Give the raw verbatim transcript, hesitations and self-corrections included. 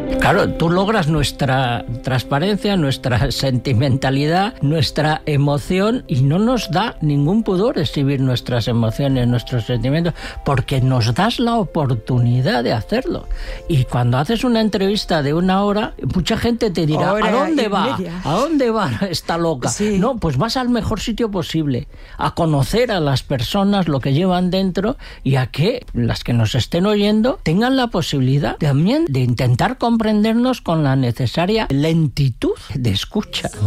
Claro, tú logras nuestra transparencia, nuestra sentimentalidad, nuestra emoción, y no nos da ningún pudor exhibir nuestras emociones, nuestros sentimientos, porque nos das la oportunidad de hacerlo. Y cuando haces una entrevista de una hora, mucha gente te dirá, hora ¿a dónde va? Media. ¿A dónde va esta loca? Sí. No, pues vas al mejor sitio posible, a conocer a las personas, lo que llevan dentro, y a que las que nos estén oyendo tengan la posibilidad también de intentar comprender con la necesaria lentitud de escucha.